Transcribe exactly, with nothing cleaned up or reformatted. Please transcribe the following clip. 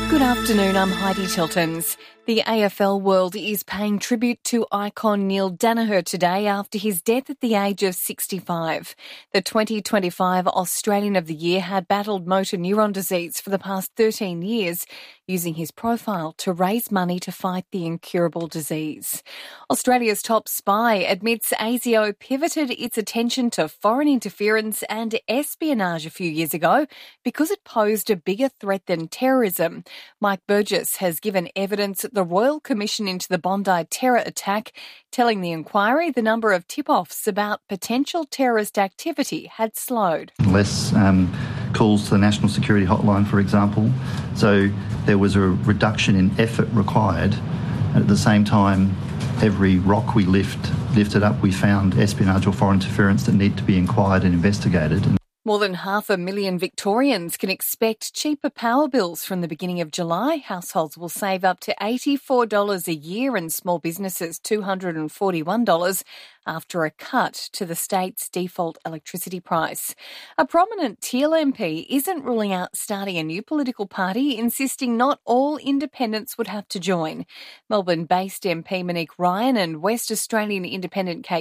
Good afternoon, I'm Heidi Tiltons. The A F L world is paying tribute to icon Neil Daniher today after his death at the age of sixty-five. The twenty twenty-five Australian of the Year had battled motor neuron disease for the past thirteen years, using his profile to raise money to fight the incurable disease. Australia's top spy admits ASIO pivoted its attention to foreign interference and espionage a few years ago because it posed a bigger threat than terrorism. Mike Burgess has given evidence at the Royal Commission into the Bondi terror attack, telling the inquiry the number of tip-offs about potential terrorist activity had slowed. Less um, calls to the National Security Hotline, for example. So there was a reduction in effort required. At the same time, every rock we lift, lifted up, we found espionage or foreign interference that need to be inquired and investigated. More than half a million Victorians can expect cheaper power bills from the beginning of July. Households will save up to eighty-four dollars a year and small businesses two hundred forty-one dollars after a cut to the state's default electricity price. A prominent Teal M P isn't ruling out starting a new political party, insisting not all independents would have to join. Melbourne-based M P Monique Ryan and West Australian Independent Kate